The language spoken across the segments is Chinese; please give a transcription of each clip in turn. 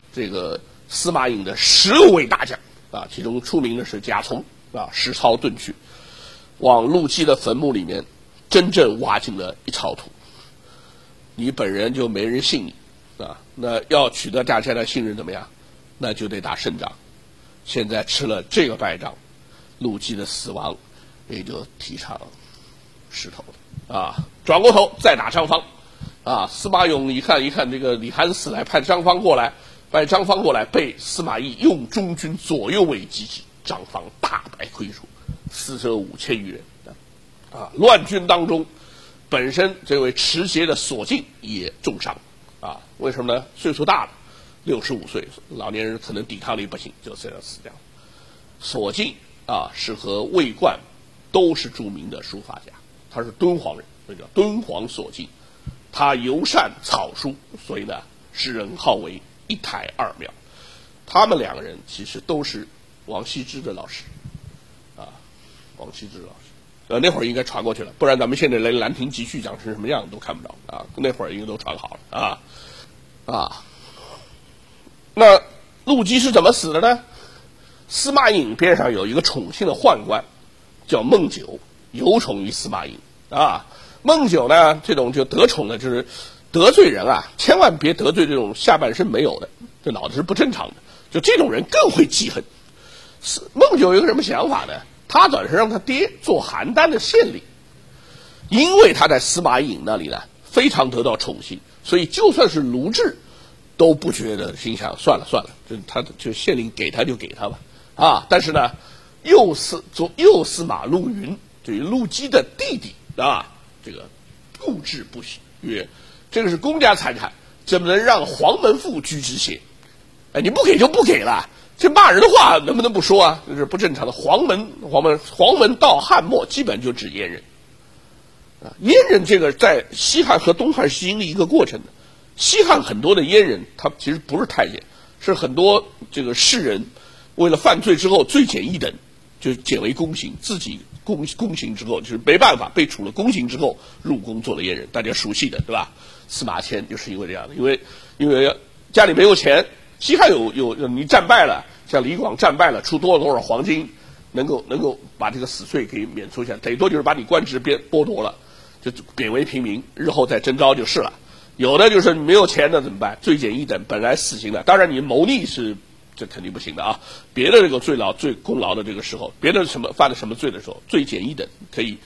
这个司马颖的16位大将啊，其中出名的是贾从啊，实操遁去，往陆基的坟墓里面真正挖进了一槽土。你本人就没人信你啊，那要取得大家的信任怎么样？那就得打胜仗。现在吃了这个败仗，陆基的死亡也就提上石头了啊。转过头再打张方啊，司马颖一看这个李涵死来，派张方过来，被司马懿用中军左右为击击，张方大败溃除，死者5000余人啊。乱军当中，本身这位持节的索敬也重伤啊。为什么呢？岁数大了，65岁，老年人可能抵抗力不行，就这样死掉了。索敬啊，是和魏冠都是著名的书法家，他是敦煌人，所以叫敦煌索敬。他尤善草书，所以呢，世人号为一台二庙。他们两个人其实都是王羲之的老师啊，王羲之老师。那会儿应该传过去了，不然咱们现在连《兰亭集序》讲成什么样都看不到啊。那会儿应该都传好了啊。那陆基是怎么死的呢？司马颖边上有一个宠幸的宦官，叫孟九，有宠于司马颖啊。孟九呢，这种就得宠的，就是得罪人啊，千万别得罪这种下半身没有的，这脑子是不正常的。就这种人更会记恨。孟九有个什么想法呢？他转是让他爹做邯郸的县令，因为他在司马颖那里呢非常得到宠幸，所以就算是卢植都不觉得，心想算了，就县令给他就给他吧啊。但是呢，右司马陆云，就是陆基的弟弟啊，这个固执不行，曰：“这个是公家财产，怎么能让黄门父居之些？哎，你不给就不给了。”这骂人的话能不能不说啊？这是不正常的。黄门到汉末基本就指阉人啊。阉人这个在西汉和东汉是经历一个过程的。西汉很多的阉人，他其实不是太监，是很多这个士人为了犯罪之后罪减一等，就减为宫刑，自己宫刑之后就是没办法被处了宫刑之后入宫做了阉人，大家熟悉的对吧？司马迁就是因为这样的，因为家里没有钱。西汉有你战败了，像李广战败了，出多少黄金，能够把这个死罪给免除下来，最多就是把你官职剥夺了，就贬为平民，日后再征召就是了。有的就是没有钱的怎么办？罪减一等，本来死刑的，当然你谋逆是这肯定不行的啊。别的这个最功劳的这个时候，别的什么犯了什么罪的时候，罪减一等可以。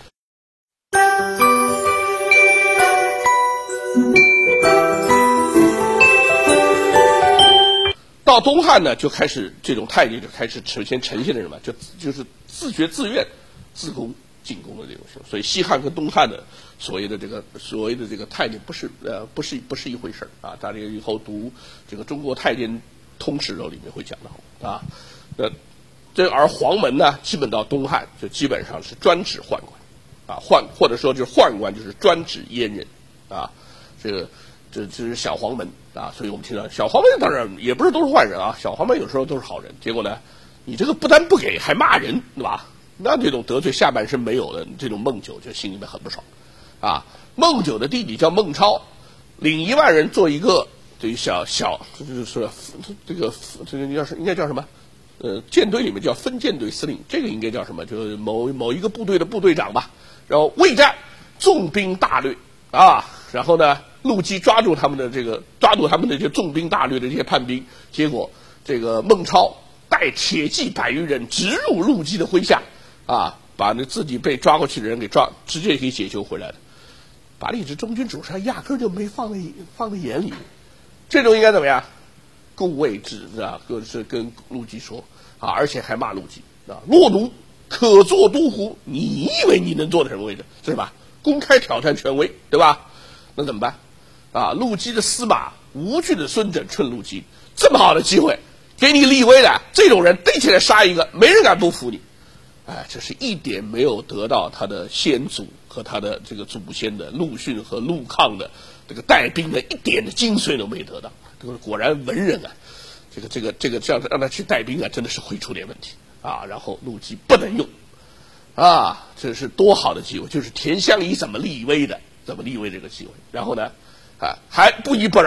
到东汉呢，就开始这种太监就开始呈现的什么，就是自觉自愿、自宫进宫的这种。所以西汉跟东汉的所谓的这个太监不是一回事啊。大家以后读这个《中国太监通史》里面会讲到啊。而黄门呢，基本到东汉就基本上是专指宦官啊，或者说就是宦官就是专指阉人啊，这是小黄门啊，所以我们听到小黄门当然也不是都是坏人啊，小黄门有时候都是好人。结果呢，你这个不但不给，还骂人，对吧？那这种得罪下半身没有的这种孟九就心里面很不爽啊。孟九的弟弟叫孟超，领1万人做一个这个小，就是说这个应该叫什么？舰队里面叫分舰队司令，这个应该叫什么？就是某一个部队的部队长吧。然后未战，纵兵大掠啊，然后呢？陆基抓住他们的这些重兵大掠的这些叛兵，结果这个孟超带铁骑100余人直入陆基的麾下，啊，把那自己被抓过去的人直接给解救回来了。把这支中军主帅压根就没放在眼里，这种应该怎么样？故未之啊，是跟陆基说啊，而且还骂陆基啊，懦奴可做都乎？你以为你能做到什么位置？是吧？公开挑战权威，对吧？那怎么办？啊，陆基的司马无惧的孙轸趁陆基这么好的机会，给你立威的这种人逮起来杀一个，没人敢不服你。哎，这是一点没有得到他的先祖和他的这个祖先的陆逊和陆抗的这个带兵的一点的精髓都没得到。这个果然文人啊，这个这样让他去带兵啊，真的是会出点问题啊。然后陆基不能用啊，这是多好的机会，就是田襄仪怎么立威的。怎么立威这个机会？然后呢，啊，还不依不饶的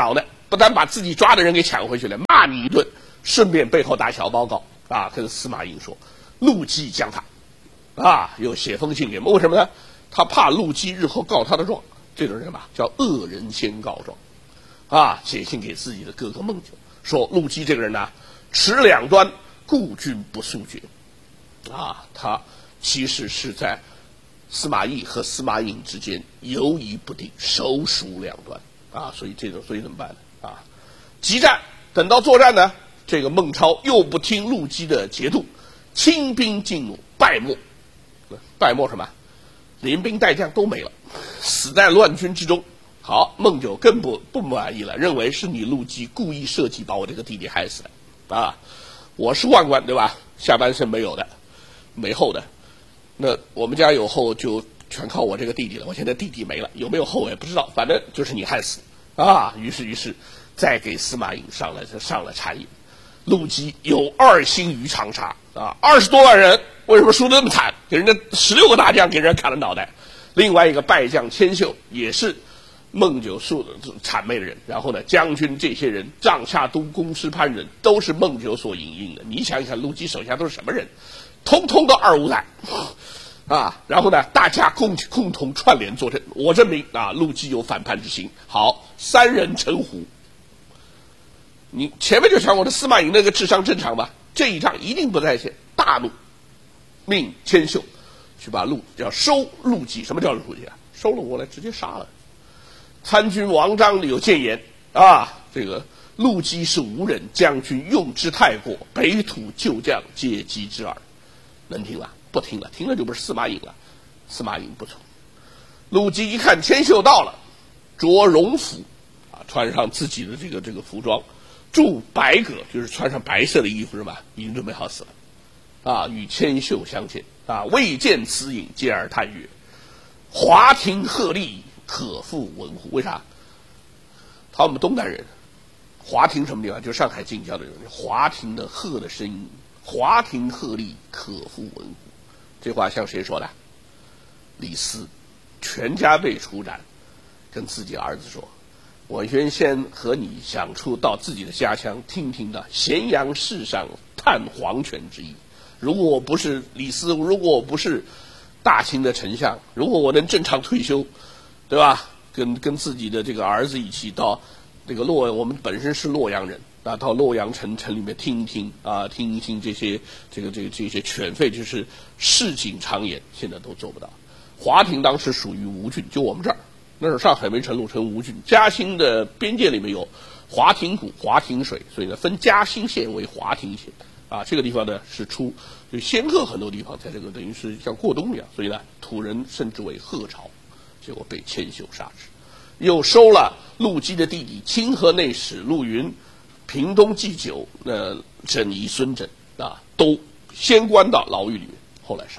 不但把自己抓的人给抢回去了，骂你一顿，顺便背后打小报告啊，跟司马颖说陆基将他又写封信给为什么呢？他怕陆基日后告他的状，这种人吧叫恶人先告状写信给自己的哥哥孟九，说陆基这个人呢持两端，故君不速决他其实是在司马懿和司马颖之间游移不定，手鼠两端所以怎么办呢激战，等到作战呢，这个孟超又不听陆基的节度，亲兵进入，败没什么？连兵带将都没了，死在乱军之中。好，孟九更不满意了，认为是你陆基故意设计把我这个弟弟害死的我是宦官对吧？下半身没有的，没后的，那我们家有后就全靠我这个弟弟了。我现在弟弟没了，有没有后我也不知道，反正就是你害死于是再给司马颖上了谗言。陆基有2心于长沙20多万人，为什么输得那么惨？给人家16个大将给人家砍了脑袋。另外一个败将千秀也是孟九谄媚的人，然后呢，将军这些人，帐下都公师潘仁都是孟九所引用的。你想想，陆基手下都是什么人？通通都二五仔然后呢，大家共同串联作战。我证明陆基有反叛之心。好，3人成虎。你前面就讲我的司马颖那个智商正常吧？这一仗一定不在线，大怒，命千秀去把要收陆基。什么叫陆基收了我来直接杀了。参军王章有谏言这个陆基是无人，将军用之太过，北土旧将皆击之耳。能听了？不听了，听了就不是司马颖了。司马颖不从。陆基一看千秀到了，着戎服穿上自己的这个服装，著白戈，就是穿上白色的衣服是吧？已经准备好死了与千秀相见未见此影，继而叹曰：华亭鹤唳，可复闻乎？为啥？我们东南人，华亭什么地方？就是上海近郊的人。华亭的鹤的声音，华亭鹤唳，可复闻乎？这话向谁说的？李斯全家被处斩，跟自己儿子说：我原先和你想出到自己的家乡听听的咸阳市上探黄泉之意。如果我不是李斯，如果我不是大清的丞相，如果我能正常退休，对吧？跟自己的这个儿子一起到这个我们本身是洛阳人到洛阳城里面听一听听一听这些犬吠，就是市井常言，现在都做不到。华亭当时属于吴郡，就我们这儿，那是上海没成都成吴郡。嘉兴的边界里面有华亭谷、华亭水，所以呢分嘉兴县为华亭县这个地方呢是就仙鹤很多地方在这个等于是像过冬一样，所以呢土人甚至为鹤巢，结果被千秀杀之。又收了陆基的弟弟清河内史陆云、平东祭酒枕夷孙枕都先关到牢狱里面，后来杀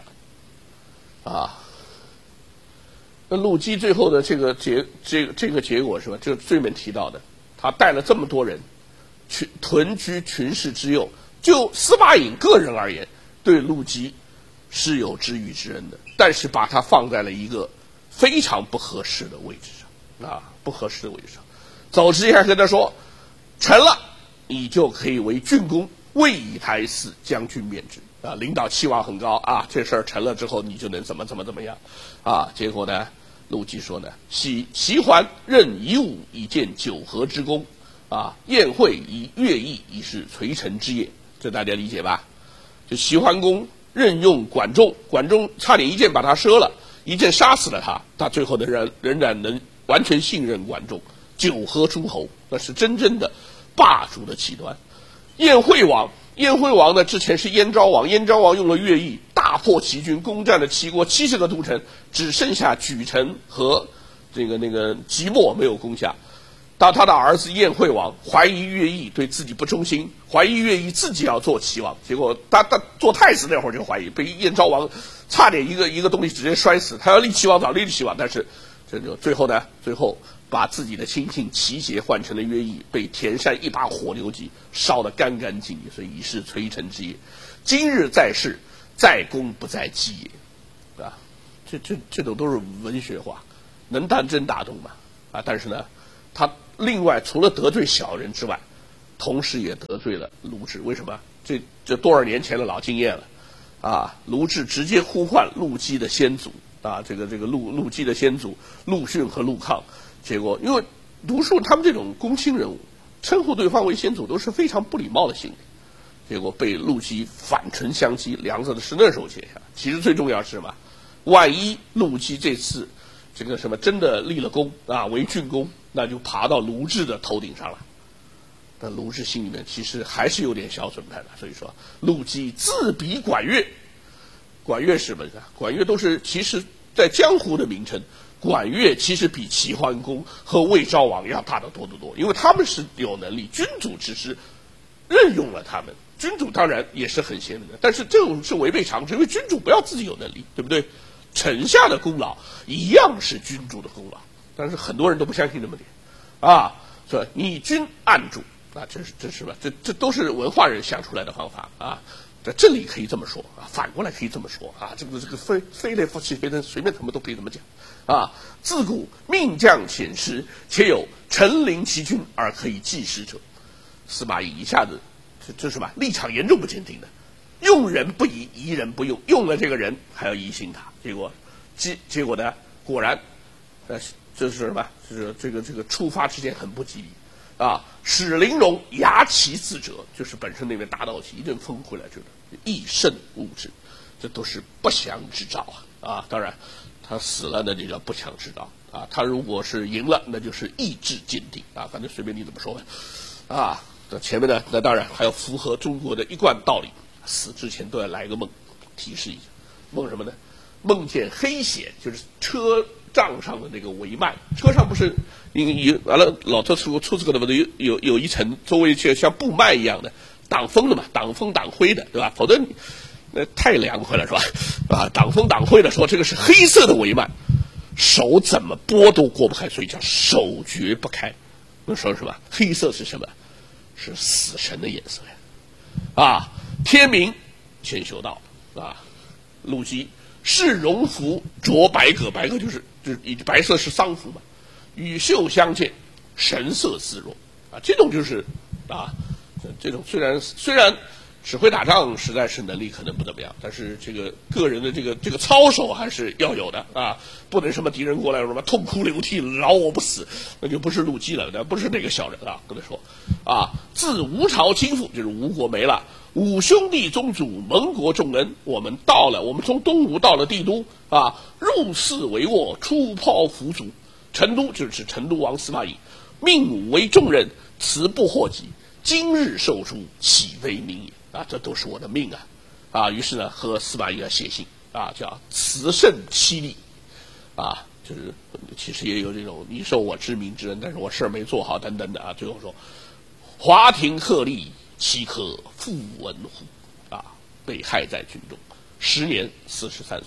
那陆基最后的这个结果是吧？这个最面提到的，他带了这么多人屯居群士之右，就司马颖个人而言，对陆基是有知遇之恩的，但是把他放在了一个非常不合适的位置上不合适的位置上。走之前还跟他说，成了你就可以为郡公，位以台司，将军免职领导期望很高这事儿成了之后你就能怎么样结果呢，陆基说呢，其还任夷吾以见九合之功宴会以乐毅以是垂成之业。这大家理解吧？就齐桓公任用管仲差点一箭把他射了，一箭杀死了他最后的仍然能完全信任管仲，九合诸侯，那是真正的霸主的起端。宴会王呢，之前是燕昭王用了乐毅大破齐军，攻占了齐国70个都城，只剩下莒城和那个即墨没有攻下。当他的儿子宴会王怀疑乐毅对自己不忠心，怀疑乐毅自己要做齐王，结果他做太子那会儿就怀疑，被燕昭王差点一个东西直接摔死。他要立齐王早立齐王，但是这就最后把自己的亲信齐节换成了乐毅，被田山一把火牛戟烧得干干净净，所以以是垂成之业。今日在世，在公不在己也这种都是文学化，能当真打动嘛但是呢，他另外除了得罪小人之外，同时也得罪了卢骥。为什么？这多少年前的老经验了啊！卢骥直接呼唤陆基的先祖啊，这个陆基的先祖陆逊和陆抗，结果因为卢树他们这种公卿人物称呼对方为先祖都是非常不礼貌的行为，结果被陆基反唇相讥，两者的是那时候结下。其实最重要是什么？万一陆基这次这个什么真的立了功啊，为郡公，那就爬到卢骥的头顶上了。但卢骥心里面其实还是有点小准备的，所以说陆基自比管乐。管乐是什么呢？管乐都是其实在江湖的名称，管乐其实比齐桓公和魏昭王要大得多得多，因为他们是有能力，君主只是任用了他们。君主当然也是很贤明的，但是这种是违背常识，因为君主不要自己有能力，对不对？臣下的功劳一样是君主的功劳，但是很多人都不相信这么点啊，说以君按主啊，这是什么？这都是文化人想出来的方法啊。在这里可以这么说啊，反过来可以这么说啊，这个非类夫妻非人，随便他们都可以这么讲啊。自古命将遣师，且有臣临其君而可以济时者。司马懿一下子这是什么？立场严重不坚定的，用人不疑，疑人不用，用了这个人还要疑心他，结果呢？果然，这是什么？就是这个出发之前很不吉利。啊，史玲珑牙其自折，就是本身那边大道旗一阵风回来，这个亦甚勿之，这都是不祥之兆啊！当然，他死了那就叫不祥之兆啊。他如果是赢了，那就是意志坚定啊。反正随便你怎么说吧啊。这前面呢，那当然还要符合中国的一贯道理，死之前都要来个梦，提示一下。梦什么呢？梦见黑血，就是车帐上的那个帷幔，车上不是完了老特出这个的不是有一层周围就像布幔一样的挡风的嘛，挡风挡灰的，对吧？否则那太凉快了，是吧？啊，挡风挡灰的说这个是黑色的帷幔，手怎么拨都过不开，所以叫手绝不开。那说什么？黑色是什么？是死神的颜色呀！啊，天明先修道啊，陆基是戎服着白革，白革就是白色是丧服嘛，与袖相见，神色自若啊，这种就是啊，这种虽然指挥打仗实在是能力可能不怎么样，但是这个个人的这个操守还是要有的啊，不能什么敌人过来什么痛哭流涕饶我不死，那就不是陆基了，那不是那个小人啊，跟他说啊，自吴朝倾覆，就是吴国没了。五兄弟宗主蒙国重恩，我们从东吴到了帝都啊，入寺为卧，出袍服足。成都就是成都王司马懿，命武为重任，辞不获己，今日受书，岂为名也啊？这都是我的命啊！于是呢，和司马懿要写信啊，叫辞甚凄厉啊，就是其实也有这种你受我之名之恩，但是我事儿没做好等等的啊。最后说，华亭鹤唳，岂可复闻乎？啊，被害在军中，10年43岁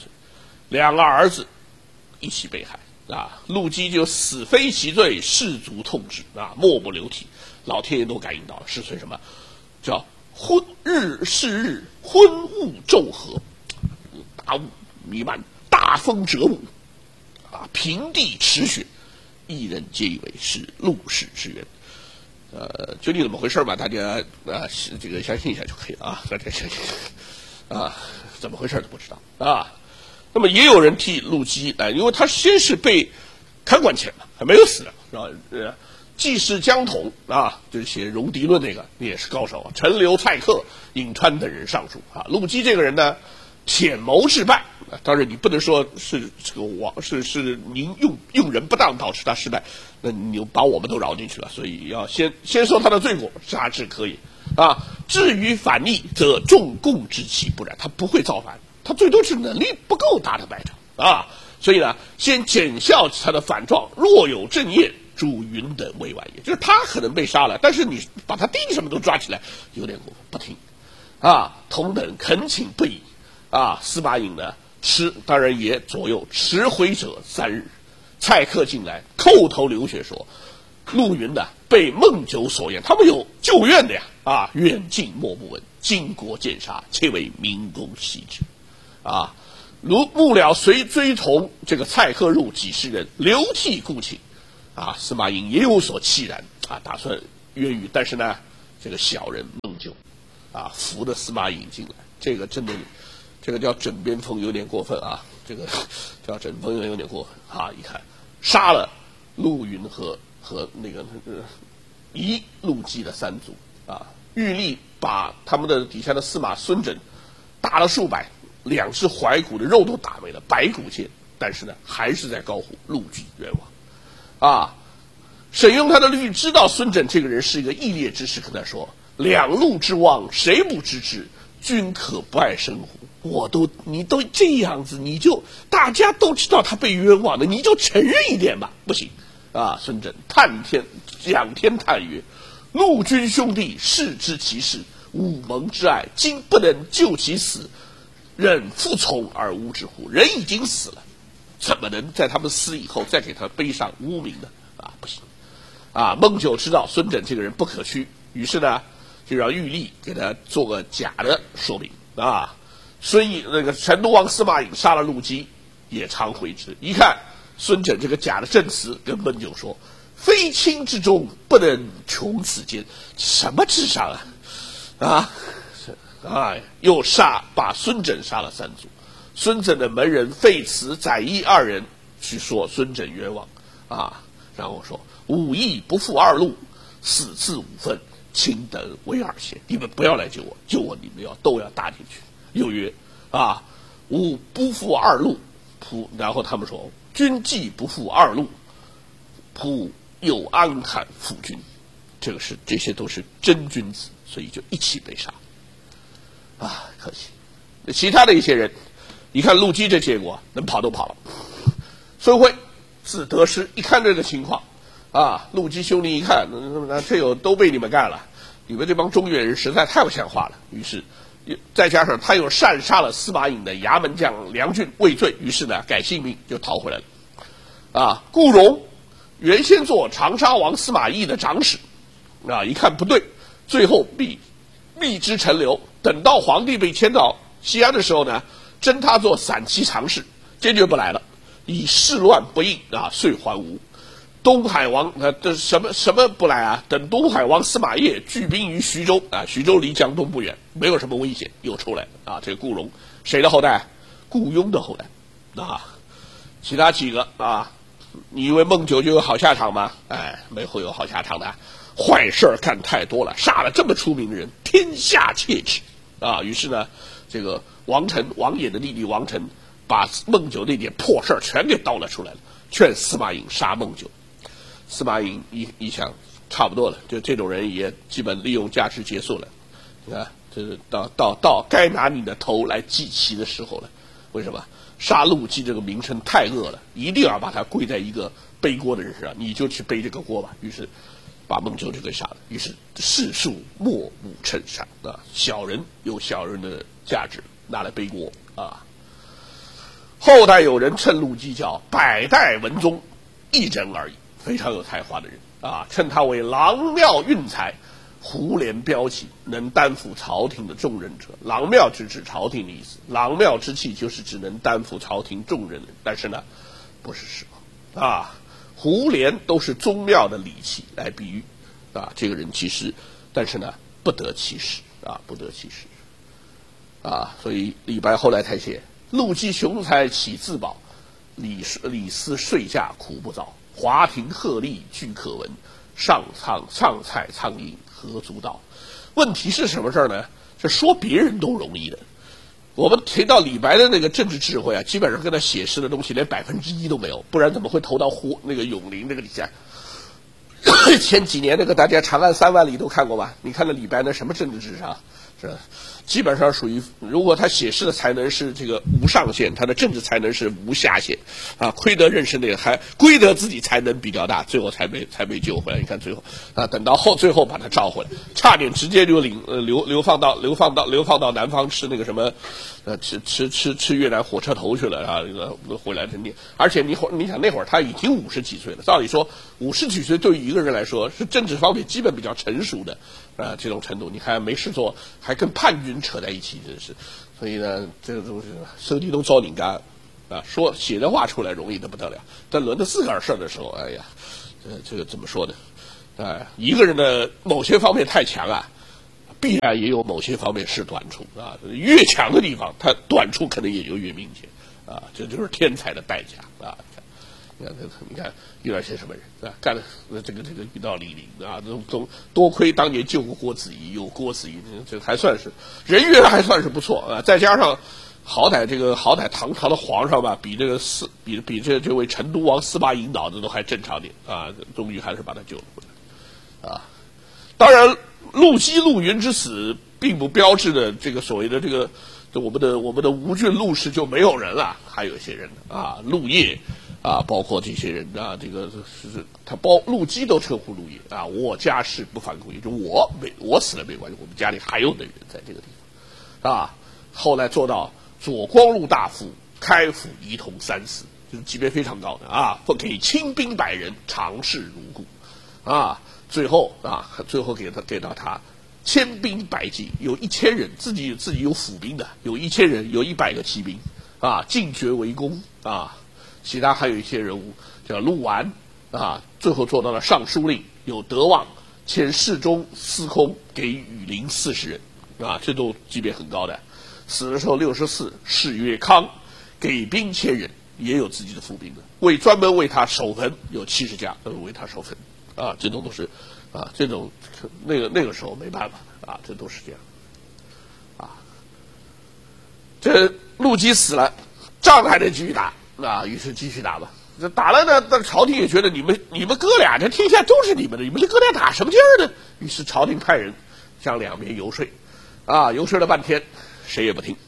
，2个儿子一起被害啊。陆基就死非其罪，士卒痛之啊，莫不流涕。老天爷都感应到了，是随什么？叫是日昏雾骤合，大雾弥漫，大风折木啊，平地池雪，一人皆以为是陆氏之冤。究竟怎么回事嘛？大家这个相信一下就可以了啊，大家相信啊，怎么回事都不知道啊。那么也有人替陆基来，因为他先是被看管起来了，还没有死呢，是吧？季氏江统啊，就是写《戎狄论》那个，也是高手啊。陈留、蔡克、颍川等人上书啊。陆基这个人呢，潜谋致败，当然你不能说是这个是您用人不当导致他失败，那你就把我们都饶进去了。所以要先说他的罪过，杀之可以啊。至于反逆，则众共知其不然，他不会造反，他最多是能力不够打得败仗啊。所以呢，先检效他的反状，若有正业，诸云等为晚也，就是他可能被杀了，但是你把他弟弟什么都抓起来，有点过分，不听啊。同等恳请不已啊。司马颖呢，当然也左右迟回者3日。蔡克进来叩头流血说，陆云呢被孟九所言，他们有旧怨的呀啊，远近莫不闻，今国见杀，且为民公惜之啊。幕僚随追从这个蔡克入几十人，流涕故请。 司马颖也有所气然打算约语，但是呢，这个小人孟九扶的司马颖进来，这个真的，这个叫枕边风有点过分这个叫枕边风有点过分一看杀了陆云和那个夷陆基的三族玉立把他们的底下的司马孙轸打了数百，2只怀骨的肉都打没了，白骨剑，但是呢，还是在高呼陆军冤枉沈用他的律知道孙轸这个人是一个义烈之士，跟他说：“2路之望，谁不知之？君可不爱生乎？你都这样子，大家都知道他被冤枉的，你就承认一点吧。不行孙轸仰天叹曰：陆军兄弟视之其事，吾盟之爱，今不能救其死，忍复从而无之乎？人已经死了，怎么能在他们死以后再给他背上污名呢？不行孟九知道孙轸这个人不可屈，于是呢就让玉立给他做个假的说明那个陈都王司马颖杀了陆基，也常回之。一看孙轸这个假的证词，跟孟九说：“非卿之中，不能穷此间。”什么智商又把孙轸杀了3族。孙轸的门人费慈、载衣2人去说孙轸冤枉然后说：“吾亦不负2路，死自5分，卿等为2贤。你们不要来救我，你们都要搭进去。”又曰：“吾不负2路，然后他们说：“君既不负2路，仆又安罕负君？”这些都是真君子，所以就一起被杀。可惜，其他的一些人，一看陆基这结果，能跑都跑了。孙惠自得失，一看这个情况陆基兄弟一看，这都被你们干了，你们这帮中原人实在太不像话了。于是再加上他又擅杀了司马颖的衙门将梁俊畏罪，于是呢改性命就逃回来了顾荣原先做长沙王司马懿的长史一看不对，最后密之陈留，等到皇帝被迁到西安的时候呢，征他做散骑常侍，坚决不来了，以事乱不应遂还吴。东海王什么不来等东海王司马邺聚兵于徐州徐州离江东不远，没有什么危险，又出来这个顾荣谁的后代？顾雍的后代其他几个你以为孟九就有好下场吗？没会有好下场的，坏事干太多了，杀了这么出名的人，天下切齿于是呢，这个王衍的弟弟王臣把孟九那点破事全给叨了出来了，劝司马颖杀孟九。司马颖一想差不多了，就这种人也基本利用价值结束了。你看，这是到该拿你的头来祭旗的时候了。为什么？杀陆基这个名声太恶了，一定要把他归在一个背锅的人身上，你就去背这个锅吧。于是把孟九就给杀了。于是士庶莫不称善小人有小人的价值，拿来背锅后代有人称陆基叫百代文宗一人而已，非常有才华的人称他为郎庙运才，胡连标旗，能担负朝廷的重任者。郎庙是指朝廷的意思，郎庙之气就是指能担负朝廷重任的人，但是呢不是时候胡连都是宗庙的礼器来比喻这个人其实但是呢不得其时不得其时所以李白后来才写：陆基雄才岂自保，李斯睡驾苦不早。华亭鹤唳俱可闻，上蔡苍蝇何足道。问题是什么事儿呢？这说别人都容易的。我们提到李白的那个政治智慧基本上跟他写诗的东西连1%都没有，不然怎么会投到那个永陵那个底下？前几年那个大家长安3万里都看过吧？你看到李白那什么政治智商？是基本上属于，如果他写诗的才能是这个无上限，他的政治才能是无下限亏得认识那个，还亏得自己才能比较大，最后才被救回来。你看最后等到最后把他召回来，差点直接就流放到南方吃那个什么吃越南火车头去了回来的而且你想那会儿他已经50几岁了，照理说50几岁对于一个人来说是政治方面基本比较成熟的这种程度，你看没事做还跟叛军扯在一起，真是。所以呢，这个东西手里都遭拧干说写的话出来容易的不得了，但轮到自个儿事儿的时候，哎呀， 这个怎么说呢？一个人的某些方面太强啊，必然也有某些方面是短处啊。越强的地方，他短处可能也就越明显啊。这就是天才的代价啊。你看遇到些什么人啊？干了这个遇到李陵啊，都多亏当年救过郭子仪，有郭子仪，这还算是人缘还算是不错啊。再加上好歹唐朝的皇上吧，比这位成都王司马颖脑子都还正常点啊，终于还是把他救了回来啊。当然，陆机陆云之死，并不标志的这个所谓的我们的吴郡陆氏就没有人了，还有一些人啊，陆业。啊，包括这些人啊，这个是他陆基都称呼陆业啊，我家事不反公也，就我死了没关系，我们家里还有的人在这个地方，啊，后来做到左光禄大夫，开府仪同三司，就是级别非常高的啊，不给亲兵100人，常侍如故，啊，最后给到他千兵百骑，有1000人，自己有府兵的，有1000人，有100个骑兵啊，进爵为公啊。其他还有一些人物叫陆完啊，最后做到了尚书令，有德望，迁侍中、司空，给羽林40人啊，这都级别很高的。死的时候64，谥曰康，给兵1000人，也有自己的府兵的，专门为他守坟，有70家都为他守坟啊，这种都是啊，这种那个时候没办法的啊，这都是这样啊。这陆基死了，仗还得继续打。啊，于是继续打吧。这打了呢，但朝廷也觉得你们哥俩，这天下都是你们的，你们这哥俩打什么劲儿呢？于是朝廷派人向两边游说，啊，游说了半天，谁也不听，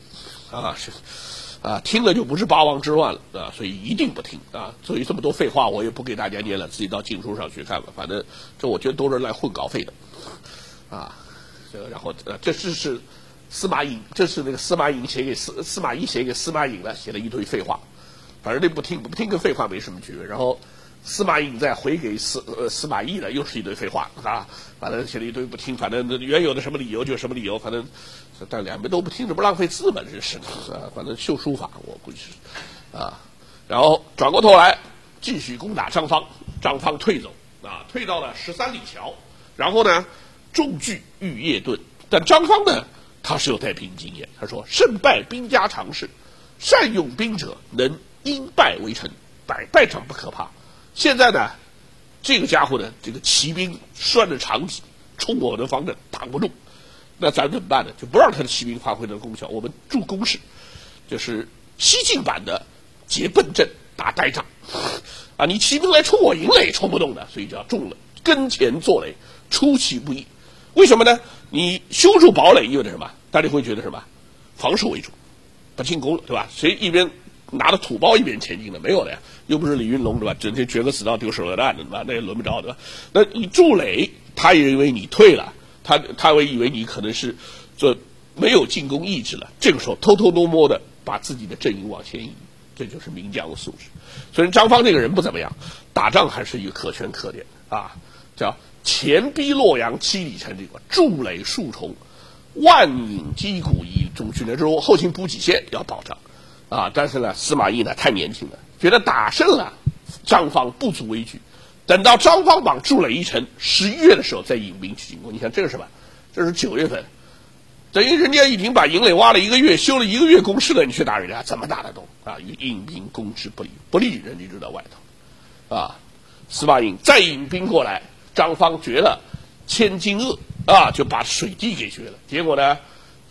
听了就不是八王之乱了啊，所以一定不听啊。所以这么多废话我也不给大家念了，自己到禁书上去看吧。反正这我觉得都是来混稿费的，啊，然后这是司马颖，这是那个司马颖写给司马懿写给司马颖的，写了一堆废话。反正这不听跟废话没什么区别。然后司马颖再回给司马懿的又是一堆废话啊，反正写了一堆不听，反正原有的什么理由就什么理由，反正但两边都不听，这不浪费字吗？这是啊，反正秀书法我估计是啊。然后转过头来继续攻打张方，张方退走啊，退到了13里桥，然后呢重聚玉叶顿，但张方呢他是有带兵经验，他说胜败兵家常事，善用兵者能因败为成，败仗不可怕。现在呢，这个家伙呢，这个骑兵拴着长戟，冲我的方阵挡不住，那咱怎么办呢？就不让他的骑兵发挥这个功效，我们筑工事，就是西晋版的结贲阵打呆仗啊！你骑兵来冲我营垒冲不动的，所以就要重了，跟前做垒，出其不意。为什么呢？你修筑堡垒意味着什么？大家会觉得什么？防守为主，不进攻了，对吧？谁一边拿着土包一边前进的？没有的呀，又不是李云龙，对吧？整天决个死道丢手榴弹的，对吧？那也轮不着，对吧？那你筑垒，他也以为你退了，他会以为你可能是这没有进攻意志了。这个时候偷偷摸摸的把自己的阵营往前移，这就是名将的素质。所以张方这个人不怎么样，打仗还是一个可圈可点啊，叫前逼洛阳7里城，这个筑垒数重，万引击鼓以中训练之后，后勤补给线要保障啊。但是呢，司马懿呢太年轻了，觉得打胜了张方不足为惧，等到张方把筑垒一成，11月的时候再引兵去进攻。你看这是什么？这是9月份，等于人家已经把营垒挖了1个月，修了1个月工事了，你去打人家怎么打得动啊？引兵攻之不利，不利人家就在外头啊。司马颖再引兵过来，张方绝了千金鄂啊，就把水地给绝了。结果呢，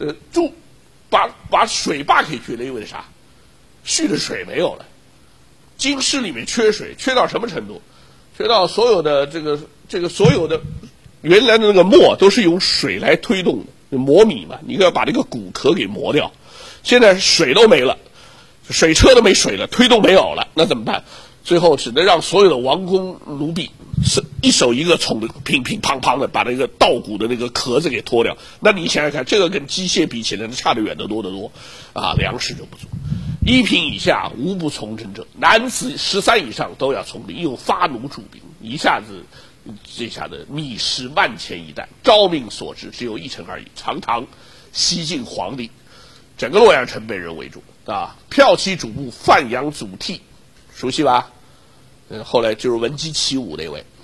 把水坝给绝了，因为啥？蓄的水没有了。京师里面缺水，缺到什么程度？缺到所有的这个所有的原来的那个磨都是用水来推动的，磨米嘛，你要把这个骨壳给磨掉。现在水都没了，水车都没水了，推动没有了，那怎么办？最后只能让所有的王公奴婢一手一个冲的乒乒乓乓的把那个稻谷的那个壳子给脱掉。那你想想看，这个跟机械比起来差得远得多得多啊！粮食就不足，1品以下无不从征者，男子13以上都要从兵，用发奴驻兵，这下子米食万千一担，诏命所至只有1城而已。常唐西晋皇帝，整个洛阳城被人围住啊！骠骑主簿范阳祖逖，熟悉吧？后来就是闻鸡起舞那位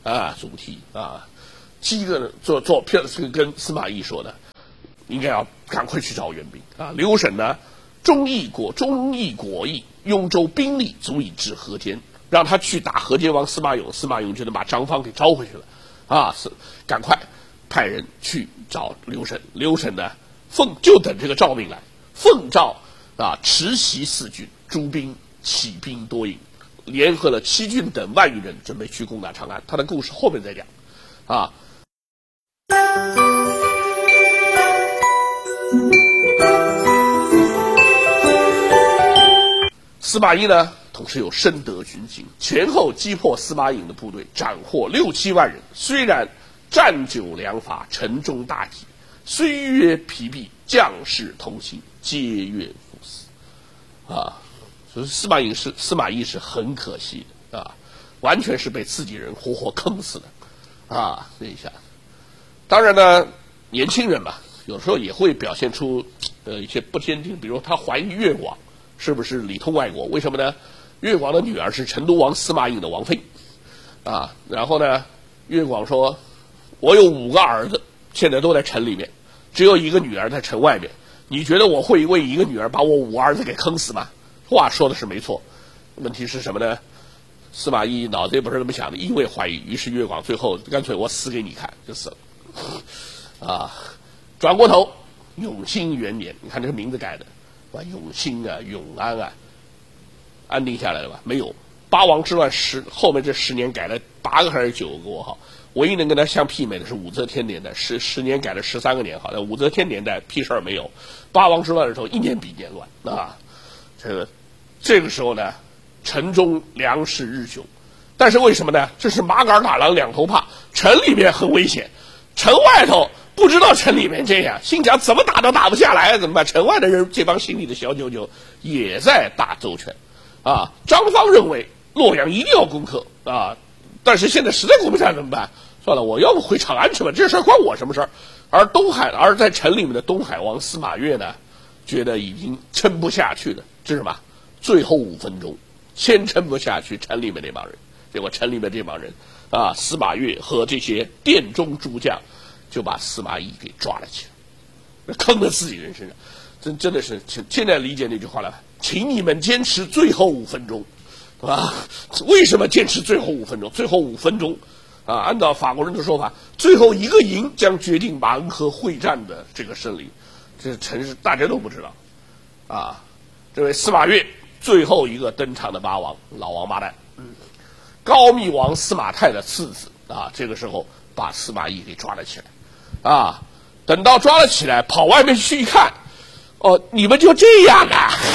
主题七个做片子跟司马懿说的，应该要赶快去找援兵刘审呢，忠义果毅，雍州兵力足以至河间，让他去打河间王司马永，司马永就能把张方给招回去了赶快派人去找刘审，刘审呢就等这个诏命来，奉诏持袭4郡，诸兵起兵多营，联合了7郡等万余人，准备去攻打长安。他的故事后面再讲司马懿呢，同时有深得军心，前后击破司马颖的部队，斩获6、7万人。虽然战久良伐，城中大饥，虽曰疲弊，将士同心，皆愿赴死所以司马懿是很可惜的完全是被自己人活活坑死的这一下。当然呢，年轻人嘛，有时候也会表现出一些不坚定，比如他怀疑越广是不是里通外国？为什么呢？越广的女儿是成都王司马颖的王妃然后呢，越广说，我有5个儿子，现在都在城里面，只有1个女儿在城外面，你觉得我会为1个女儿把我5个儿子给坑死吗？话说的是没错，问题是什么呢？司马懿脑子也不是这么想的，因为怀疑，于是越广最后干脆我死给你看，就死了转过头，永兴元年，你看这个名字改的永兴永安安定下来了吧？没有，八王之乱后面这10年改了8个还是9个国号，唯一能跟他相媲美的是武则天年代，10年改了13个年号，但武则天年代屁事儿没有，八王之乱的时候一年比一年乱这个时候呢，城中粮食日久，但是为什么呢？这是麻杆打狼两头怕，城里面很危险，城外头不知道城里面这样，心想怎么打都打不下来，怎么办？城外的人这帮心里的小九九也在打周全张方认为洛阳一定要攻克但是现在实在攻不下怎么办？算了，我要不回长安去吧，这事儿关我什么事儿？而在城里面的东海王司马越呢，觉得已经撑不下去了，这是什么？最后5分钟，先撑不下去城里面那帮人，结果城里面这帮人司马越和这些殿中诸将就把司马懿给抓了起来，坑在自己人身上，真的是现在理解那句话了，请你们坚持最后5分钟为什么坚持最后5分钟？最后5分钟按照法国人的说法，最后1个营将决定马恩河会战的这个胜利，这城市大家都不知道这位司马越最后一个登场的八王，老王八蛋高密王司马泰的次子这个时候把司马懿给抓了起来等到抓了起来，跑外面去一看，你们就这样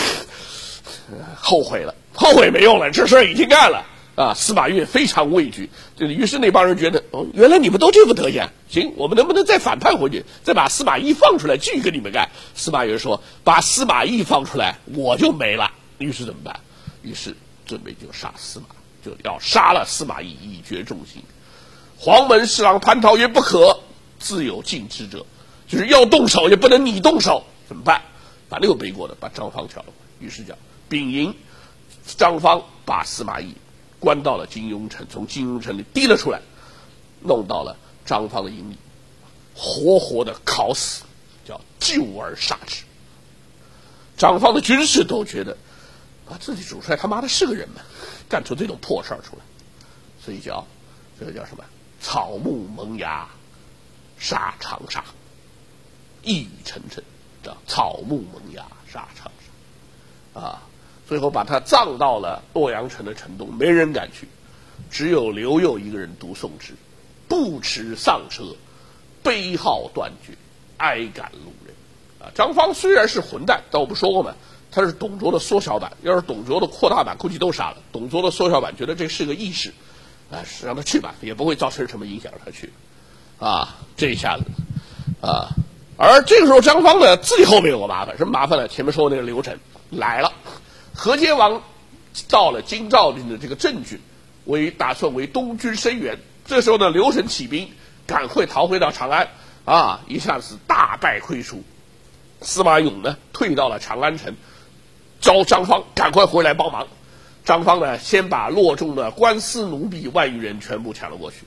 后悔了，后悔没用了，这事儿已经干了司马越非常畏惧，于是那帮人觉得原来你们都这副德行，行，我们能不能再反叛回去，再把司马懿放出来，继续跟你们干？司马越说，把司马懿放出来我就没了。于是怎么办？于是准备就要杀了司马懿，以绝众心。黄门侍郎蟠桃曰：不可，自有禁之者，就是要动手也不能你动手，怎么办？把那个背锅的把张方挑了，于是叫丙寅，张方把司马懿关到了金庸城，从金庸城里提了出来，弄到了张方的营里，活活的烤死，叫救而杀之。张方的军士都觉得自己主帅他妈的是个人吗？干出这种破事儿出来，所以这个叫什么？草木萌芽，沙长沙，一语成谶，叫草木萌芽，沙长沙最后把他葬到了洛阳城的城东，没人敢去，只有刘佑一个人独送之，不持丧车，悲号断绝，哀感路人张方虽然是混蛋，但我不说过吗？他是董卓的缩小版，要是董卓的扩大版估计都杀了，董卓的缩小版觉得这是个义士让他去吧，也不会造成什么影响，让他去这一下子而这个时候张方呢自己后面有个麻烦，什么麻烦呢？前面说的那个刘晨来了，河间王到了京兆郡的这个镇郡，打算为东军声援。这时候呢，刘晨起兵，赶快逃回到长安一下子大败亏输。司马永呢退到了长安城，召张方赶快回来帮忙。张方呢先把洛中的官司奴婢万余人全部抢了过去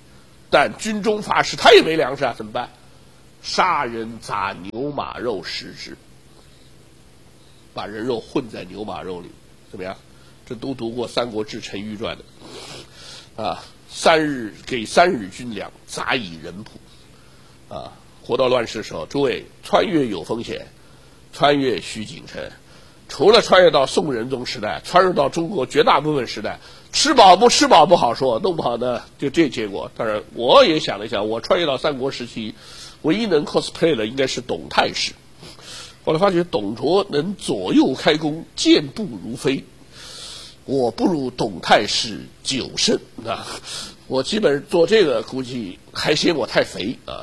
但军中乏食，他也没粮食啊，怎么办？杀人杂牛马肉食之，把人肉混在牛马肉里，怎么样？这都读过《三国志·陈馀传》的啊。给3日军粮，杂以人仆。啊，活到乱世的时候，诸位穿越有风险，穿越需谨慎。除了穿越到宋仁宗时代，穿越到中国绝大部分时代，吃饱不好说，弄不好呢就这结果。当然，我也想了一想，我穿越到三国时期，唯一能 cosplay 的应该是董太史。后来发觉董卓能左右开弓，健步如飞，我不如董太史9胜啊！我基本做这个估计还嫌我太肥啊！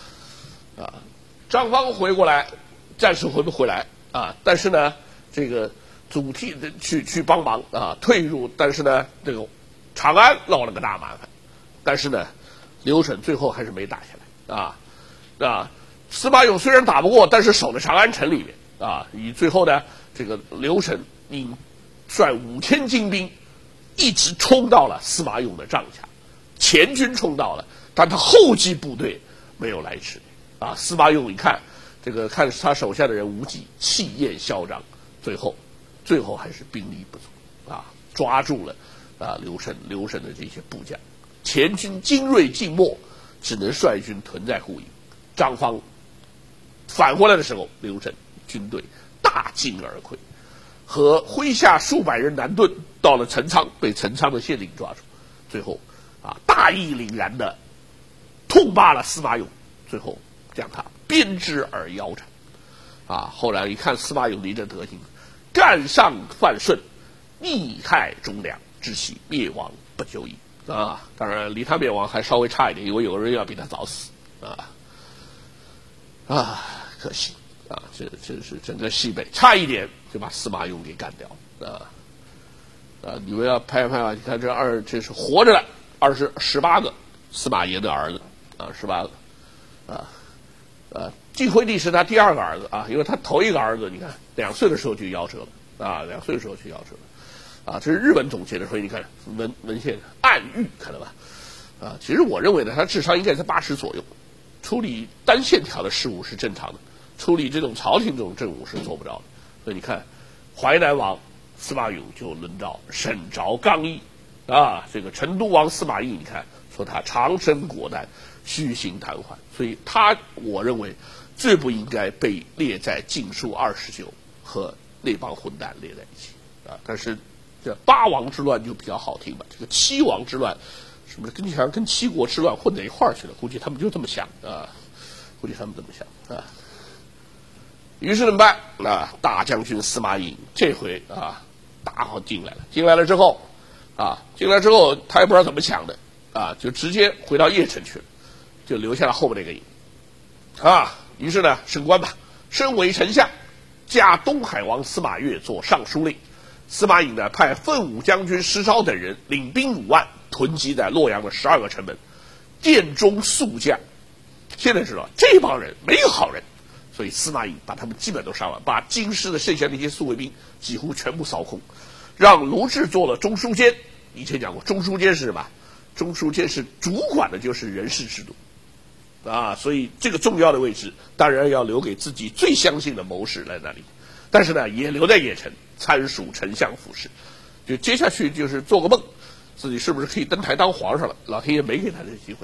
张方回过来，暂时回不回来啊？但是呢，这个祖逖去帮忙啊，退入，但是呢，这个长安闹了个大麻烦，但是呢，刘审最后还是没打下来啊！司马颖虽然打不过，但是守在长安城里面啊。以最后呢，这个刘审率5000精兵，一直冲到了司马颖的帐下，前军冲到了，但他后继部队没有来迟啊。司马颖一看，看他手下的人无几，气焰嚣张，最后还是兵力不足啊，抓住了刘审的这些部将，前军精锐尽没，只能率军屯在护营。张方返回来的时候，刘审军队大惊而溃，和麾下数百人南遁，到了陈仓，被陈仓的县令抓住，最后大义凛然的痛骂了司马颖，最后将他鞭之而腰斩。后来一看司马颖离这德行，干上犯顺，逆害忠良，致其灭亡不久矣。当然离他灭亡还稍微差一点，因为有人要比他早死可惜这是整个西北差一点就把司马颖给干掉你们要拍啊！你看这是活着的18个司马炎的儿子18个晋惠帝是他第2个儿子因为他头一个儿子你看2岁的时候就夭折了2岁的时候就夭折了这是日本总结的，所以你看文献暗喻看到吧其实我认为呢，他智商应该在80左右，处理单线条的事务是正常的，处理这种朝廷这种政务是做不着的。所以你看，淮南王司马颖就轮到沈着刚毅这个成都王司马懿，你看说他长生果断，虚行瘫痪，所以我认为最不应该被列在禁书29和那帮混蛋列在一起但是这8王之乱就比较好听吧，这个7王之乱什么跟7国之乱混在一块儿去了，估计他们就这么想于是怎么办大将军司马颖这回大号进来了之后他也不知道怎么想的就直接回到邺城去了，就留下了后面那个营于是呢升官吧，升为丞相，加东海王司马越做尚书令。司马颖呢派奋武将军石超等人领兵5万，囤积在洛阳的12个城门，殿中宿将。现在知道这帮人没有好人，所以司马颖把他们基本都杀完，把京师的剩下那些宿卫兵几乎全部扫空，让卢志做了中书监。以前讲过，中书监是什么？中书监是主管的就是人事制度所以这个重要的位置当然要留给自己最相信的谋士在那里，但是呢也留在邺城参属丞相府事，就接下去就是做个梦，自己是不是可以登台当皇上了，老天爷没给他这个机会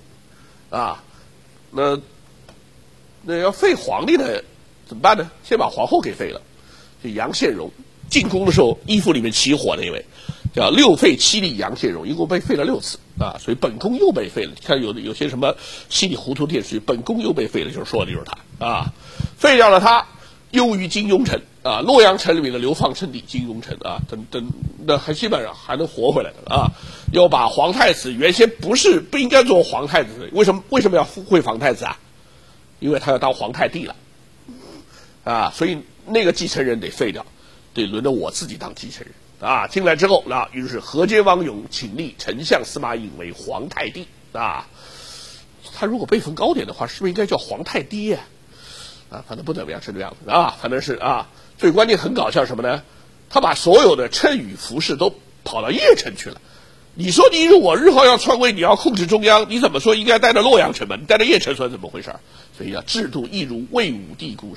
那要废皇帝呢怎么办呢？先把皇后给废了，就杨宪荣进宫的时候衣服里面起火那位叫6废7立杨宪荣，一共被废了6次所以本宫又被废了。你看有些什么稀里糊涂电视剧，本宫又被废了，就是说的就是他废掉了他，优于金庸城洛阳城里面的流放称帝金庸城那还基本上还能活回来的要把皇太子原先不应该做皇太子的，为什么要废皇太子因为他要当皇太帝了所以那个继承人得废掉，得轮到我自己当继承人进来之后于是河间王勇请立丞相司马颖为皇太帝他如果辈分高点的话，是不是应该叫皇太爹反正不怎么样是这样子反正是最关键很搞笑什么呢？他把所有的称语服饰都跑到邺城去了你说你如果日后要篡位，你要控制中央，你怎么说应该带着洛阳城门，带着邺城算怎么回事？所以制度亦如魏武帝故事。